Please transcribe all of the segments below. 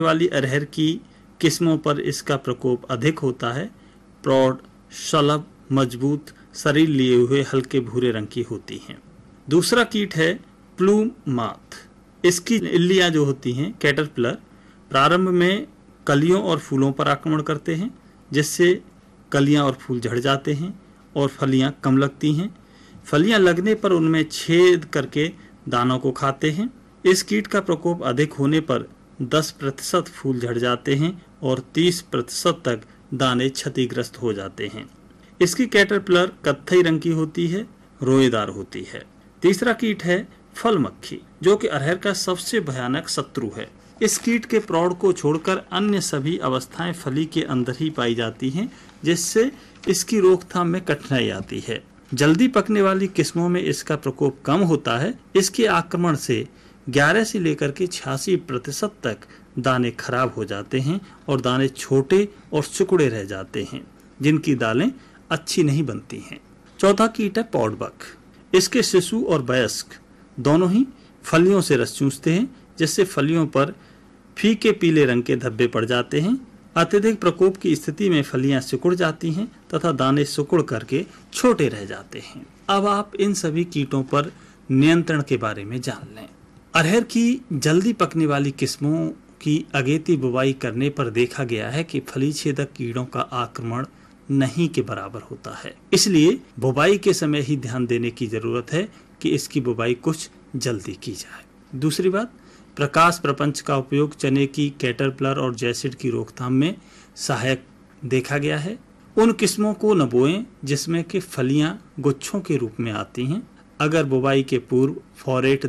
वाली अरहर की किस्मों पर इसका प्रकोप अधिक होता है। प्रौढ़, शलभ, मजबूत शरीर लिए हुए हल्के भूरे रंग की होती हैं। दूसरा कीट है प्लूम माथ। इसकी इल्लियां जो होती हैं कैटरपिलर प्रारंभ में कलियों और फूलों पर आक्रमण करते हैं, जिससे कलियां और फूल झड़ जाते हैं और फलियां कम लगती हैं। फलियां लगने पर उनमें छेद करके दानों को खाते हैं। इस कीट का प्रकोप अधिक होने पर 10% फूल झड़ जाते हैं और 30% तक दाने क्षतिग्रस्त हो जाते हैं। इसकी कैटरपिलर कत्थई रंग की होती है, रोएदार होती है। तीसरा कीट है फल मक्खी, जो कि अरहर का सबसे भयानक शत्रु है। इस कीट के प्रौढ़ को छोड़कर अन्य सभी अवस्थाएं फली के अंदर ही पाई जाती हैं, जिससे इसकी रोकथाम में कठिनाई आती है। जल्दी पकने वाली किस्मों में इसका प्रकोप कम होता है। इसके आक्रमण से 11 से लेकर के 86% तक दाने खराब हो जाते हैं और दाने छोटे और सिकुड़े रह जाते हैं, जिनकी दालें अच्छी नहीं बनती हैं। चौथा कीट है पौडबक। इसके शिशु और वयस्क दोनों ही फलियों से रस चूसते हैं, जिससे फलियों पर फीके पीले रंग के धब्बे पड़ जाते हैं। अत्यधिक प्रकोप की स्थिति में फलियां सिकुड़ जाती हैं तथा दाने सिकुड़ करके छोटे रह जाते हैं। अब आप इन सभी कीटों पर नियंत्रण के बारे में जान लें। अरहर की जल्दी पकने वाली किस्मों की अगेती बुवाई करने पर देखा गया है कि फली छेदक कीड़ों का आक्रमण नहीं के बराबर होता है। इसलिए बुवाई के समय ही ध्यान देने की जरूरत है कि इसकी बुवाई कुछ जल्दी की जाए। दूसरी बात, प्रकाश प्रपंच का उपयोग चने की कैटरपिलर और जैसिड की रोकथाम में सहायक देखा गया है। उन किस्मों को न बोएं जिसमें कि फलियां गुच्छों के रूप में आती हैं। अगर बुवाई के पूर्व फॉरेट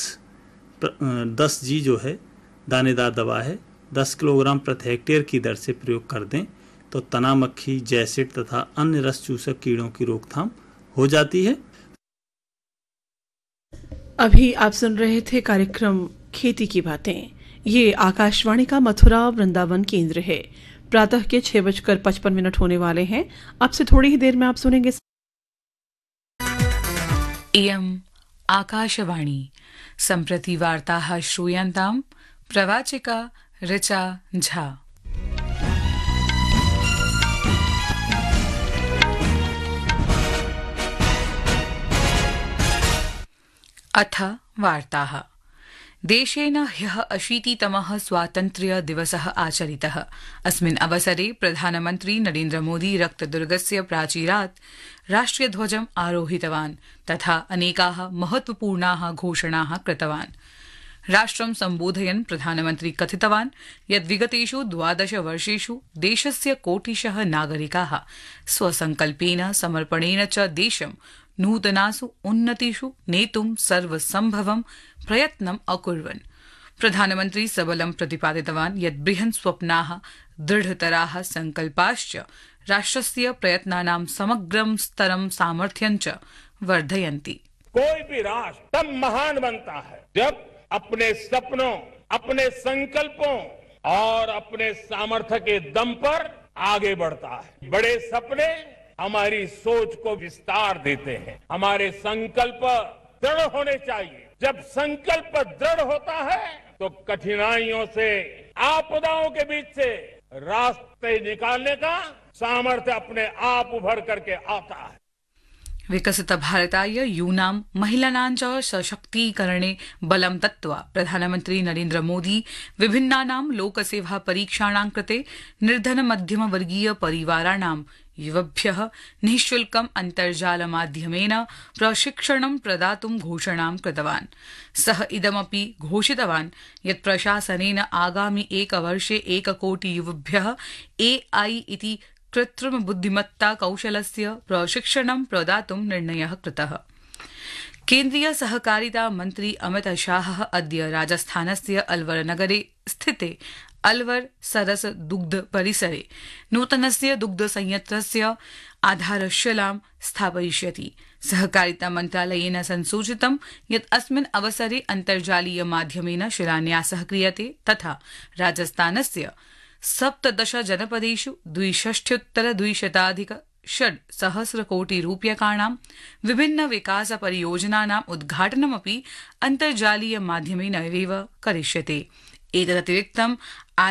10G जो है दानेदार दवा है 10 किलोग्राम प्रति हेक्टेयर की दर से प्रयोग कर दें तो तना मक्खी, जैसिड तथा अन्य रस चूसक कीड़ों की रोकथाम हो जाती है। अभी आप सुन रहे थे कार्यक्रम खेती की बातें। ये आकाशवाणी का मथुरा वृंदावन केंद्र है। प्रातः के 6:55 होने वाले हैं। अब से थोड़ी ही देर में आप सुनेंगे इयम् आकाशवाणी। सम्प्रति वार्ताः श्रूयन्ताम्। प्रवाचिका ऋचा झा। अथ वार्ताः। देशेन ह्यः 80तमः स्वातन्त्र्यदिवसः आचरितः। अस्मिन् अवसरे प्रधानमन्त्री नरेन्द्रमोदी रक्तदुर्गस्य प्राचीरात् राष्ट्रियध्वजम् आरोहितवान् तथा अनेकाः महत्वपूर्णाः घोषणाः कृतवान्। राष्ट्रं सम्बोधयन् प्रधानमन्त्री कथितवान् यत् विगतेषु 12 वर्षेषु देशस्य कोटिशः नागरिकाः स्वसंकल्पेन समर्पणेन च देशं नूतनासु उन्नतिषु नेतुं सर्वसम्भवं प्रयत्नम् अकुर्वन्। प्रधानमन्त्री सबलं प्रतिपादितवान् यत् बृहन् स्वप्नाः, दृढतराः संकल्पाश्च राष्ट्रस्य प्रयत्नानां समग्रं स्तरं सामर्थ्यं च वर्धयन्ति। कोई भी राष्ट्र तब महान बनता है जब अपने सपनों, अपने संकल्पों और अपने सामर्थ्य के दम पर आगे बढ़ता है। बड़े सपने हमारी सोच को विस्तार देते हैं। हमारे संकल्प दृढ़ होने चाहिए। जब संकल्प दृढ़ होता है तो कठिनाइयों से, आपदाओं के बीच से रास्ते निकालने का सामर्थ्य अपने आप उभर करके आता है। विकसित भारताय यूनां महिलानां च सशक्तीकरणे बलं दत्त्वा प्रधानमन्त्री नरेन्द्र मोदी विभिन्नानां लोकसेवा परीक्षाणां कृते निर्धन मध्यम वर्गीय परिवाराणां युवभ्यः निःशुल्कम् अन्तर्जालमाध्यमेन प्रशिक्षणं प्रदातुं घोषणां कृतवान्। सः इदमपि घोषितवान् यत् प्रशासनेन आगामि एकवर्षे 1 कोटि युवभ्यः AI इति कृत्रिम बुद्धिमत्ता कौशलस्य प्रशिक्षणं प्रदातुं निर्णयः कृतः। केन्द्रीय सहकारिता मन्त्री अमित शाहः अद्य राजस्थानस्य अलवर नगरे स्थिते अलवर सरस दुग्ध परिसरे नूतनस्य दुग्ध संयन्त्रस्य आधारशिलां स्थापयिष्यति। सहकारिता मन्त्रालयेन संसूचितं यत् अस्मिन् अवसरे अन्तर्जालीय माध्यमेन शिलान्यासः क्रियते तथा राजस्थानस्य 17 जनपदेषु 62,200,600 कोटि रूप्यकाणां विभिन्न विकास परियोजनानां उद्घाटनमपि अन्तर्जालीय माध्यमेन एव करिष्यते। एतदतिरिक्तम्